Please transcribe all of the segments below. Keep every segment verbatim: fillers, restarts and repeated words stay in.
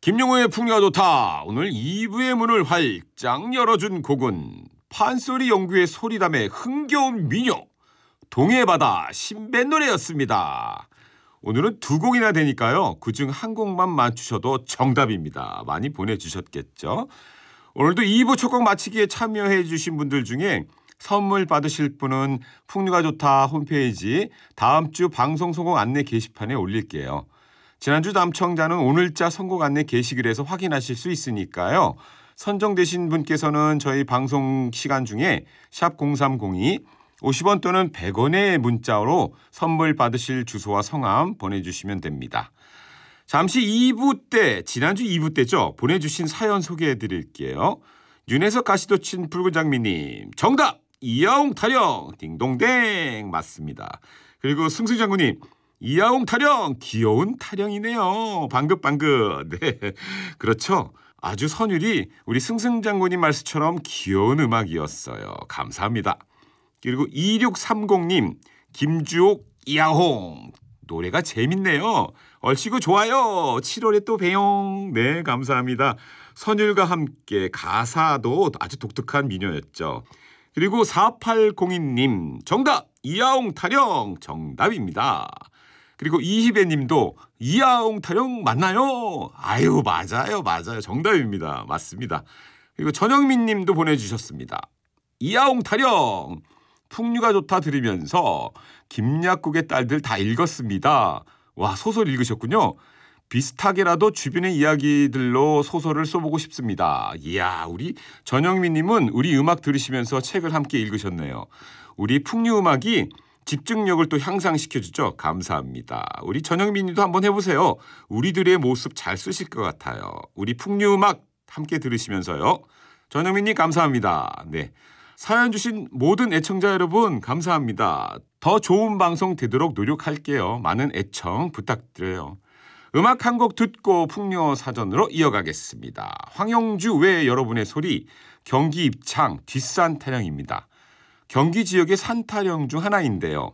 김용호의 풍류가 좋다. 오늘 이 부의 문을 활짝 열어준 곡은 판소리 연구의 소리담의 흥겨운 민요 동해바다 신뱃노래였습니다. 오늘은 두 곡이나 되니까요. 그중 한 곡만 맞추셔도 정답입니다. 많이 보내주셨겠죠? 오늘도 이 부 첫 곡 맞히기에 참여해 주신 분들 중에 선물 받으실 분은 풍류가 좋다 홈페이지 다음 주 방송 선곡 안내 게시판에 올릴게요. 지난주 남청자는 오늘자 선곡 안내 게시글에서 확인하실 수 있으니까요. 선정되신 분께서는 저희 방송 시간 중에 샵 공삼공이 오십 원 또는 백 원의 문자로 선물 받으실 주소와 성함 보내주시면 됩니다. 잠시 이 부 때, 지난주 이 부 때죠. 보내주신 사연 소개해드릴게요. 윤혜석 가시도친 붉은 장미님 정답! 이야옹 타령 딩동댕 맞습니다. 그리고 승승 장군님 이야옹 타령 귀여운 타령이네요. 방긋방긋. 네, 그렇죠. 아주 선율이 우리 승승 장군님 말씀처럼 귀여운 음악이었어요. 감사합니다. 그리고 이육삼공님 김주옥 이야홍 노래가 재밌네요. 얼씨구 좋아요. 칠월에 또 봬용. 네, 감사합니다. 선율과 함께 가사도 아주 독특한 민요였죠. 그리고 사팔공이님 정답 이야옹 타령 정답입니다. 그리고 이희배 님도 이야옹 타령 맞나요? 아유 맞아요 맞아요 정답입니다. 맞습니다. 그리고 전영민 님도 보내주셨습니다. 이야옹 타령 풍류가 좋다 들으면서 김약국의 딸들 다 읽었습니다. 와 소설 읽으셨군요. 비슷하게라도 주변의 이야기들로 소설을 써보고 싶습니다. 이야 우리 전영민 님은 우리 음악 들으시면서 책을 함께 읽으셨네요. 우리 풍류 음악이 집중력을 또 향상시켜주죠. 감사합니다. 우리 전영민 님도 한번 해보세요. 우리들의 모습 잘 쓰실 것 같아요. 우리 풍류 음악 함께 들으시면서요. 전영민 님 감사합니다. 네, 사연 주신 모든 애청자 여러분 감사합니다. 더 좋은 방송 되도록 노력할게요. 많은 애청 부탁드려요. 음악 한 곡 듣고 풍요 사전으로 이어가겠습니다. 황영주 외 여러분의 소리 경기 입창 뒷산 타령입니다. 경기 지역의 산타령 중 하나인데요.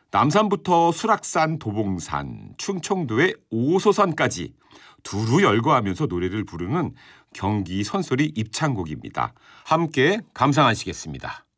남산부터 수락산, 도봉산, 충청도의 오소산까지 두루 열거하면서 노래를 부르는 경기 선소리 입창곡입니다. 함께 감상하시겠습니다.